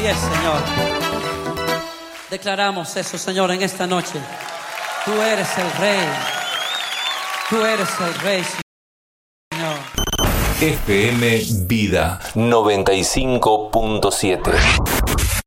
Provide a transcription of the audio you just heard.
Así es, Señor. Declaramos eso, Señor, en esta noche. Tú eres el Rey. Tú eres el Rey, Señor. FM Vida 95.7.